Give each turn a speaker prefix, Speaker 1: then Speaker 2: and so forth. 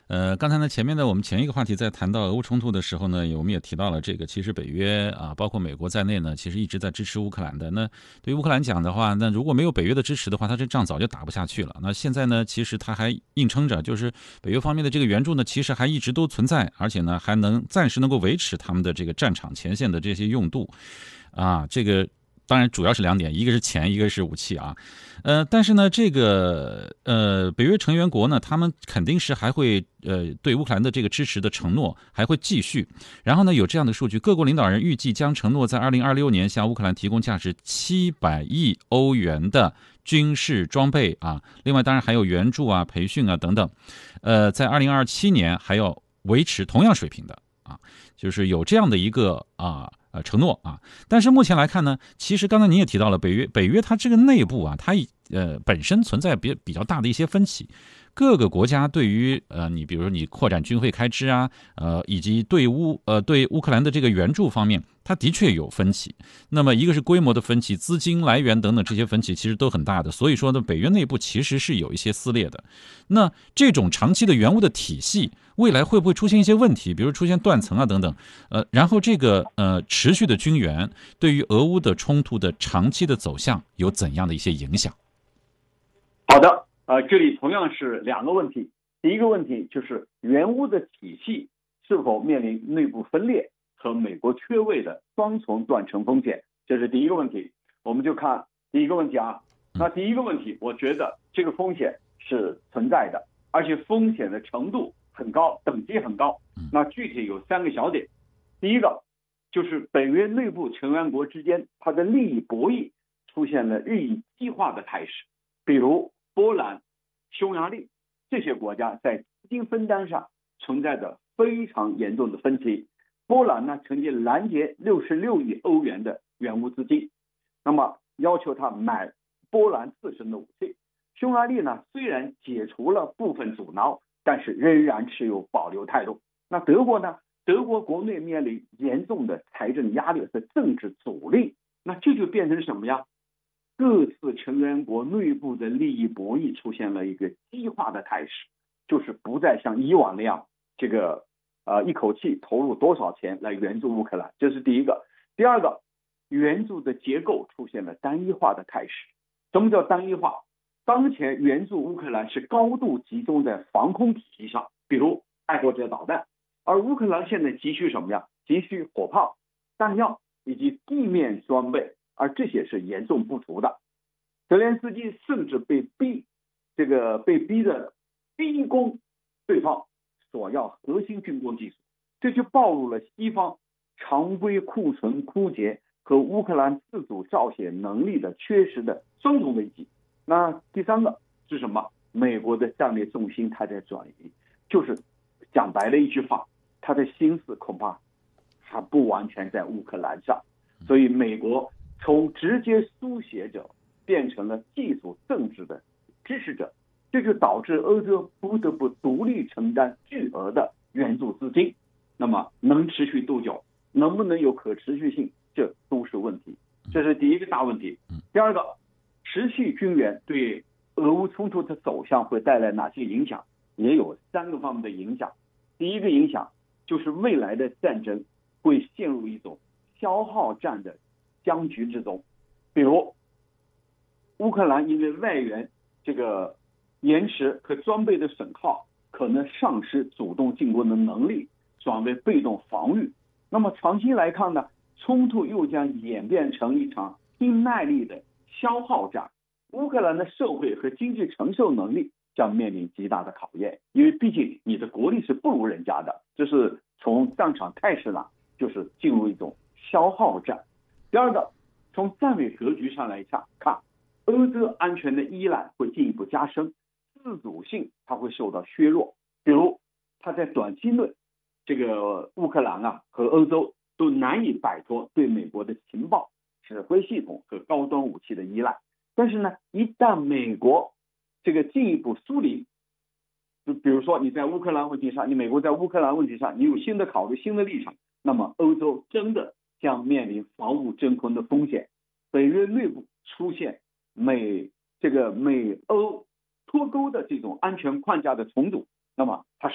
Speaker 1: 刚才呢，前面呢，我们前一个话题在谈到俄乌冲突的时候呢，我们也提到了这个，其实北约啊，包括美国在内呢，其实一直在支持乌克兰的。那对于乌克兰讲的话，那如果没有北约的支持的话，他这仗早就打不下去了。那现在呢，其实他还硬撑着，就是北约方面的这个援助呢，其实还一直都存在，而且呢，还暂时能够维持他们的这个战场前线的这些用度。这个当然主要是两点，一个是钱，一个是武器啊。但是呢，这个北约成员国呢，他们肯定是还会对乌克兰的这个支持的承诺还会继续。然后呢，有这样的数据，各国领导人预计将承诺在2026年向乌克兰提供价值700亿欧元的军事装备啊。另外，当然还有援助啊、培训啊等等。在2027年还要维持同样水平的啊，就是有这样的一个承诺啊。但是目前来看呢，其实刚才您也提到了北约它这个内部啊，它本身存在比较大的一些分歧。各个国家对于你比如说你扩展军费开支啊，以及对乌克兰的这个援助方面，它的确有分歧。那么一个是规模的分歧，资金来源等等这些分歧其实都很大的。所以说呢，北约内部其实是有一些撕裂的。那这种长期的援乌的体系，未来会不会出现一些问题，比如出现断层啊等等？然后这个持续的军援对于俄乌的冲突的长期的走向有怎样的一些影响？
Speaker 2: 好的，这里同样是两个问题。第一个问题就是援乌的体系是否面临内部分裂和美国缺位的双重断层风险，这是第一个问题。我们就看第一个问题啊。那第一个问题，我觉得这个风险是存在的，而且风险的程度很高，等级很高。那具体有三个小点。第一个就是北约内部成员国之间，它的利益博弈出现了日益激化的态势。比如波兰、匈牙利这些国家在资金分担上存在着非常严重的分歧。波兰呢，曾经拦截66亿欧元的援乌资金，那么要求他买波兰自身的武器。匈牙利呢，虽然解除了部分阻挠，但是仍然持有保留态度。那德国呢？德国国内面临严重的财政压力和政治阻力，那这就变成什么呀？各自成员国内部的利益博弈出现了一个激化的态势，就是不再像以往那样，一口气投入多少钱来援助乌克兰，这是第一个。第二个，援助的结构出现了单一化的态势。什么叫单一化？当前援助乌克兰是高度集中在防空体系上，比如爱国者导弹，而乌克兰现在急需什么呀？急需火炮、弹药以及地面装备，而这些是严重不足的。泽连斯基甚至被逼的逼宫对方索要核心军工技术，这就暴露了西方常规库存枯竭和乌克兰自主造血能力的缺失的双重危机。那第三个是什么？美国的战略重心它在转移，就是讲白了一句话，他的心思恐怕还不完全在乌克兰上。所以美国从直接书写者变成了技术政治的支持者，这就导致欧洲不得不独立承担巨额的援助资金。那么能持续多久，能不能有可持续性，这都是问题。这是第一个大问题。第二个，持续军援对俄乌冲突的走向会带来哪些影响？也有三个方面的影响。第一个影响就是未来的战争会陷入一种消耗战的僵局之中。比如乌克兰因为外援延迟和装备的损耗，可能丧失主动进攻的能力，转为被动防御。那么长期来看呢，冲突又将演变成一场拼耐力的消耗战。乌克兰的社会和经济承受能力将面临极大的考验，因为毕竟你的国力是不如人家的，这是从战场态势上就是进入一种消耗战。第二个，从战略格局上来看，欧洲安全的依赖会进一步加深，自主性它会受到削弱。比如它在短期内，乌克兰和欧洲都难以摆脱对美国的情报、指挥系统和高端武器的依赖。但是呢，一旦美国进一步疏离，就比如说你在乌克兰问题上，美国在乌克兰问题上你有新的考虑、新的立场，那么欧洲真的将面临防务真空的风险。北约内部出现美欧脱钩的这种安全框架的重组，那么它